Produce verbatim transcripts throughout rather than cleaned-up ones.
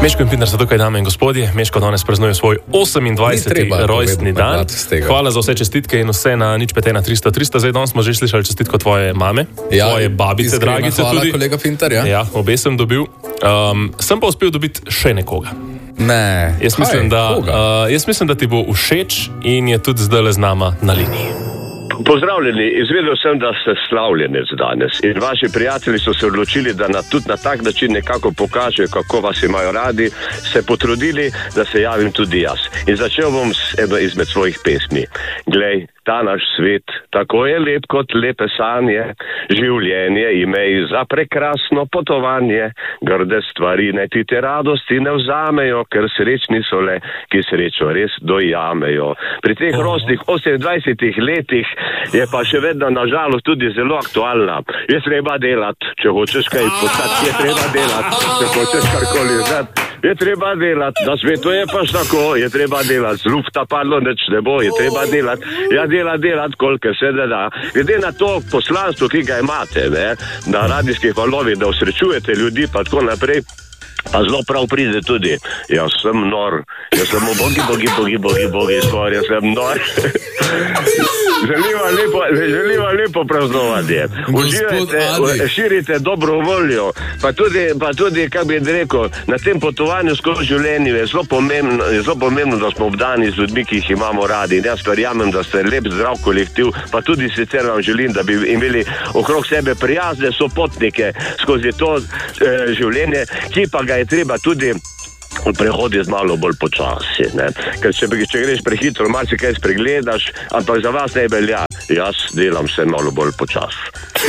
Meško in Pindar so tukaj, dame in gospodje. Meško danes praznuje svoj osemindvajseti rojstni dan. Hvala za vse čestitke in vse na nič pet ena tristo tristo. Zdaj danes smo že slišali čestitko tvoje mame, ja, tvoje babice, dragice hvala, tudi. Kolega Pintar, ja. Ja, obe sem dobil. Um, sem pa uspel dobiti še nekoga. Ne. Jaz mislim, Kaj, da, uh, jaz mislim, da ti bo všeč in je tudi zdaj z nama na liniji. Pozdravljeni, izvedel sem, da ste slavljenec danes in vaši prijatelji so se odločili, da na, tudi na tak način nekako pokažejo, kako vas imajo radi, se potrudili, da se javim tudi jaz. In začel bom s eno izmed svojih pesmi. Glej, ta naš svet, tako je lep kot lepe sanje, življenje imej za prekrasno potovanje, grde stvari naj ti te radosti ne vzamejo, ker srečni so le, ki srečo res dojamejo. Pri teh rostih osemindvajsetih letih je pa še vedno nažalost tudi zelo aktualna. Je treba delati, če hočeš kaj postati, je treba delati, če hočeš karkoli znati. Je treba delati, na svetu je pač tako, je treba delati, z lufta padlo nič ne bo, je treba delati, ja dela, delati, koliko se da da. Glede na to poslanstvo, ki ga imate, ne, na radijskih valovih, da osrečujete ljudi, pa tako naprej, pa zelo prav pride tudi, jaz sem nor, jaz sem bogi, bogi, bogi, bogi, bogi, skor, jaz sem nor. Želiva lepo, želiva lepo praznovanje. Uživajte, širite dobro voljo, pa tudi, pa tudi, kak bi rekel, na tem potovanju skozi življenje je zelo pomembno, je zelo pomembno, da smo obdani z ljudmi, ki jih imamo radi. In jaz verjamem, da ste lep, zdrav kolektiv, pa tudi sicer vam želim, da bi imeli okrog sebe prijazne sopotnike skozi to eh, življenje, ki pa ga je treba tudi prehoditi malo bolj počasi, ne. Ker če, če greš prehitro, marsikaj spregledaš, ampak za vas ne velja. Jaz delam se malo bolj počasi.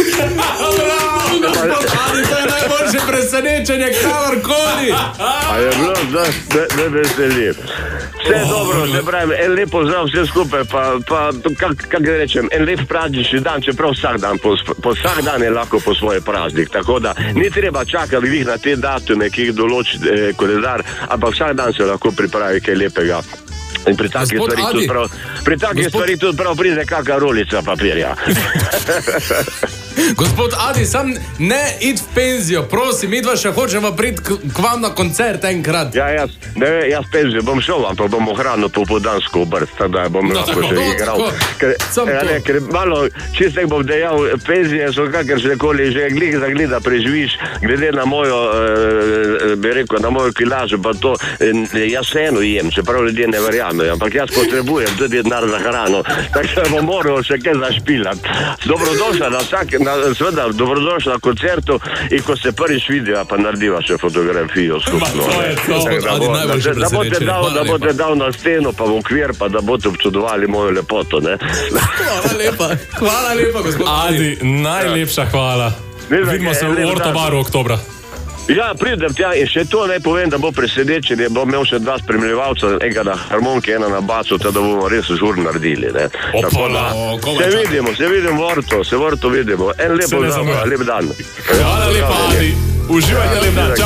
To je najboljše presenečenje, kakorkoli. A je bilo, da ne veseli. Vse oh, dobro, se pravi, en lep pozdrav vse skupaj, pa, pa kak, kak rečem, en lep praznični dan, čeprav vsak dan, po, po vsak dan je lahko po svoj praznik, tako da ni treba čakati vih na te datume, ki jih določi eh, koledar, ampak vsak dan se lahko pripravi kaj lepega. In pri takih stvari tudi prav, pri takih Gospod... stvari tudi prav pride kakšna rolica papirja. Gospod Adi, sam ne id v penzijo, prosim, midva še hočemo priti k, k vam na koncert enkrat. Ja, jaz, ne, jaz penzijo bom šel, ampak bom ohranil popoldansko obrt, da bom no, lahko tako, še no, igral. Ker, ja, ne, ker malo, čistek bom dejal, penzije so kakor se nekoli že glih za glih, da preživiš, glede na mojo, eh, bi rekel, na mojo kilažo, pa to, eh, jaz vseeno jem, čeprav ljudje ne verjamejo, ampak jaz potrebujem tudi denar za hrano, tako da bom moral še kaj zašpilati. Dobrodošla na vsak, na, seveda, dobrodošla na koncertu in ko se prvič vidijo, pa narediva še fotografijo skupno. Da boste dal, da boste dal na steno, pa v okvir, pa da boste občudovali mojo lepoto, ne. Hvala lepa, hvala lepa, gospod Adi, najlepša hvala. Vidimo se v Ortobaru oktobra. Ja, pridem tja in še to naj povem, da bo presenečenje, bom imel še dva spremljevalca, enega na harmoniki, ena na basu, da bomo res žur naredili, ne. Tako da, se vidimo, se vidimo v Orto, se v Orto vidimo. En lepo dan, lep dan. Hvala lepa, Adi. Uživajte lep dan.